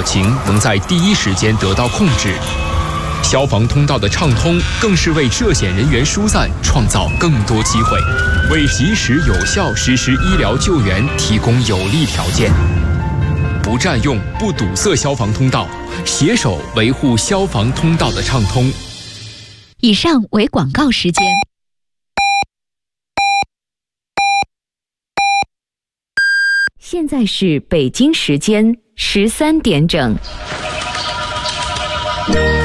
情能在第一时间得到控制。消防通道的畅通，更是为涉险人员疏散创造更多机会，为及时有效实施医疗救援提供有利条件。不占用、不堵塞消防通道，携手维护消防通道的畅通。 以上为广告时间。现在是北京时间13点整。